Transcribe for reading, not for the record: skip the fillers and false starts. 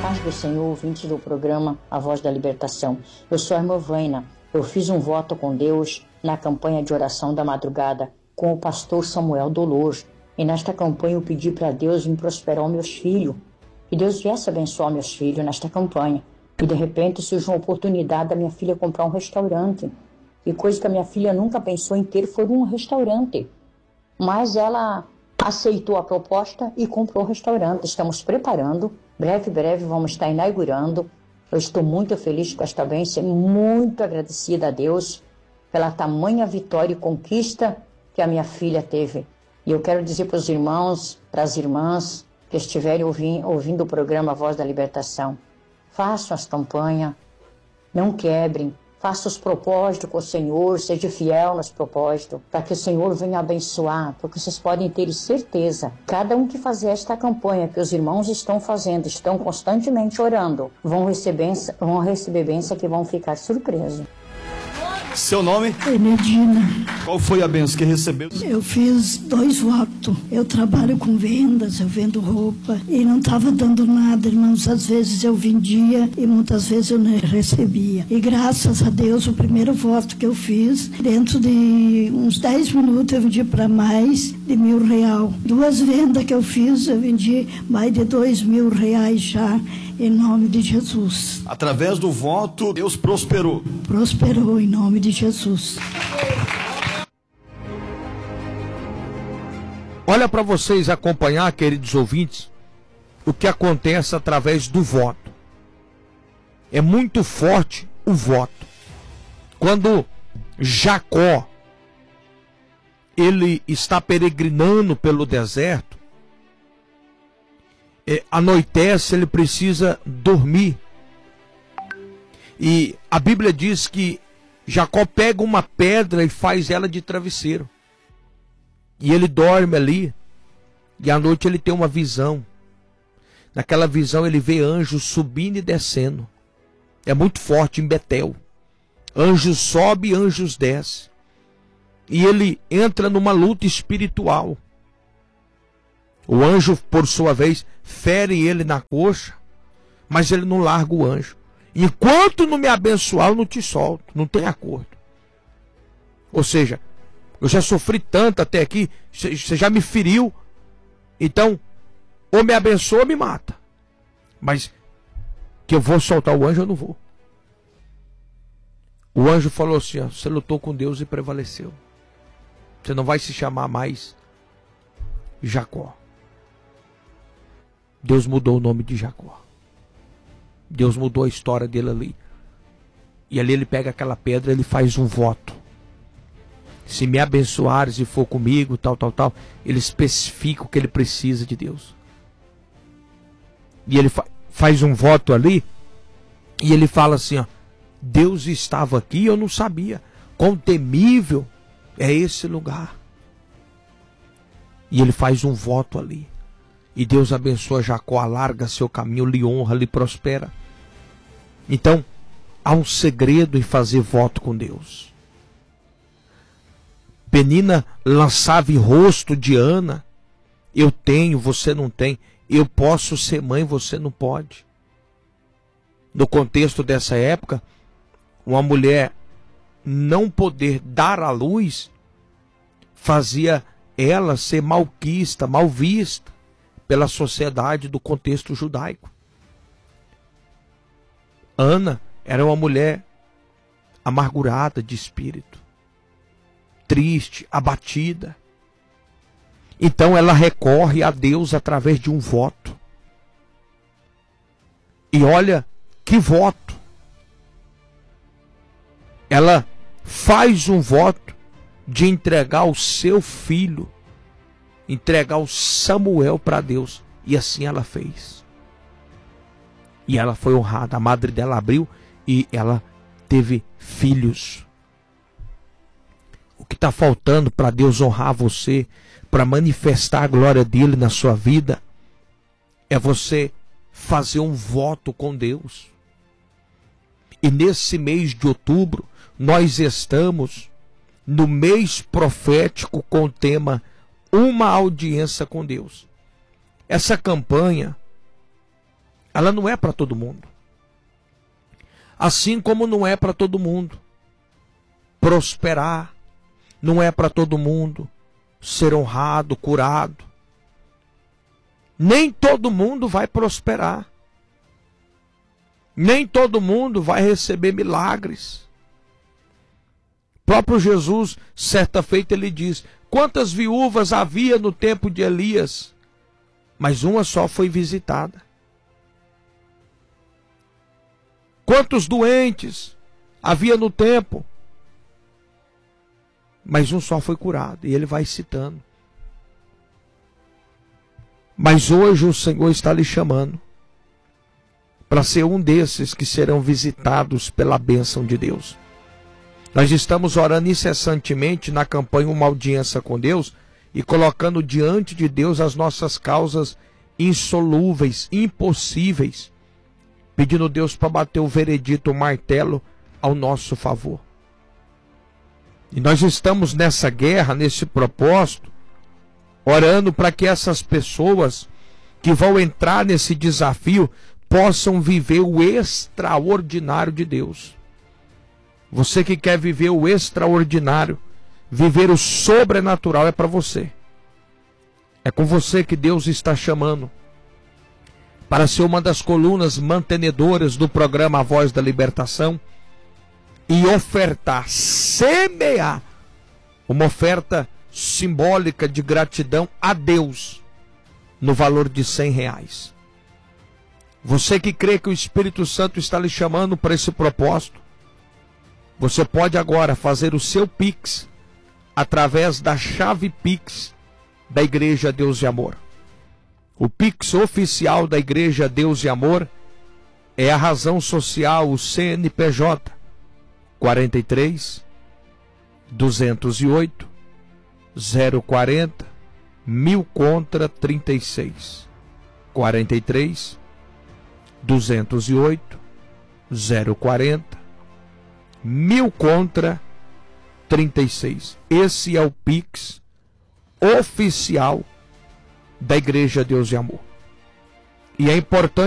paz do Senhor, ouvintes do programa A Voz da Libertação. Eu sou a irmã Vaina. Eu fiz um voto com Deus na campanha de oração da madrugada com o pastor Samuel Dolor. E nesta campanha eu pedi para Deus vir prosperar os meus filhos. Que Deus viesse abençoar meus filhos nesta campanha. E de repente surgiu uma oportunidade da minha filha comprar um restaurante. E coisa que a minha filha nunca pensou em ter foi um restaurante. Mas ela aceitou a proposta e comprou o restaurante. Estamos preparando. Breve vamos estar inaugurando. Eu estou muito feliz com esta bênção, muito agradecida a Deus pela tamanha vitória e conquista que a minha filha teve. E eu quero dizer para os irmãos, para as irmãs que estiverem ouvindo o programa Voz da Libertação, façam as campanhas, não quebrem, façam os propósitos com o Senhor, seja fiel nos propósitos, para que o Senhor venha abençoar, porque vocês podem ter certeza, cada um que fazer esta campanha que os irmãos estão fazendo, estão constantemente orando, vão receber bênção que vão ficar surpresos. Seu nome? Benedina. Qual foi a bênção que recebeu? Eu fiz 2 votos. Eu trabalho com vendas, eu vendo roupa e não estava dando nada, irmãos. Às vezes eu vendia e muitas vezes eu não recebia. E graças a Deus, o primeiro voto que eu fiz, dentro de uns 10 minutos eu vendi para mais de R$1.000. 2 vendas que eu fiz, eu vendi mais de R$2.000 já. Em nome de Jesus. Através do voto, Deus prosperou. Prosperou em nome de Jesus. Olha para vocês acompanhar, queridos ouvintes, o que acontece através do voto. É muito forte o voto. Quando Jacó, ele está peregrinando pelo deserto, anoitece, ele precisa dormir. E a Bíblia diz que Jacó pega uma pedra e faz ela de travesseiro. E ele dorme ali. E à noite ele tem uma visão. Naquela visão ele vê anjos subindo e descendo. É muito forte em Betel. Anjos sobem, anjos descem. E ele entra numa luta espiritual. O anjo, por sua vez, fere ele na coxa, mas ele não larga o anjo. Enquanto não me abençoar, eu não te solto, não tem acordo. Ou seja, eu já sofri tanto até aqui, você já me feriu, então, ou me abençoa ou me mata. Mas que eu vou soltar o anjo, eu não vou. O anjo falou assim, ó, você lutou com Deus e prevaleceu. Você não vai se chamar mais Jacó. Deus mudou o nome de Jacó. Deus mudou a história dele ali. E ali ele pega aquela pedra, ele faz um voto. Se me abençoares e for comigo, tal. Ele especifica o que ele precisa de Deus. E ele faz um voto ali. E ele fala assim, ó, Deus estava aqui e eu não sabia. Quão temível é esse lugar. E ele faz um voto ali. E Deus abençoa Jacó, alarga seu caminho, lhe honra, lhe prospera. Então, há um segredo em fazer voto com Deus. Penina lançava em rosto de Ana, eu tenho, você não tem. Eu posso ser mãe, você não pode. No contexto dessa época, uma mulher não poder dar à luz fazia ela ser malquista, mal vista pela sociedade do contexto judaico. Ana era uma mulher amargurada de espírito, triste, abatida. Então ela recorre a Deus através de um voto. E olha que voto. Ela faz um voto de entregar o seu filho, entregar o Samuel para Deus. E assim ela fez. E ela foi honrada. A madre dela abriu e ela teve filhos. O que está faltando para Deus honrar você, para manifestar a glória dele na sua vida, é você fazer um voto com Deus. E nesse mês de outubro, nós estamos no mês profético com o tema Uma Audiência com Deus. Essa campanha, Ela não é para todo mundo. Assim como não é para todo mundo prosperar, não é para todo mundo ser honrado, curado. Nem todo mundo vai prosperar. Nem todo mundo vai receber milagres. O próprio Jesus, certa feita, ele diz: quantas viúvas havia no tempo de Elias, mas uma só foi visitada. Quantos doentes havia no tempo, mas um só foi curado. E ele vai citando. Mas hoje o Senhor está lhe chamando para ser um desses que serão visitados pela bênção de Deus. Nós estamos orando incessantemente na campanha Uma Audiência com Deus e colocando diante de Deus as nossas causas insolúveis, impossíveis, pedindo a Deus para bater o veredito, o martelo ao nosso favor. E nós estamos nessa guerra, nesse propósito, orando para que essas pessoas que vão entrar nesse desafio possam viver o extraordinário de Deus. Você que quer viver o extraordinário, viver o sobrenatural, é para você. É com você que Deus está chamando para ser uma das colunas mantenedoras do programa A Voz da Libertação e ofertar, semear uma oferta simbólica de gratidão a Deus no valor de R$100. Você que crê que o Espírito Santo está lhe chamando para esse propósito, você pode agora fazer o seu Pix através da chave Pix da Igreja Deus e Amor. O Pix oficial da Igreja Deus e Amor é a razão social, o CNPJ 43 208 040 1000 contra 36. 43 208 040 1000 contra 36. Esse é o Pix oficial da Igreja Deus e Amor. E é importante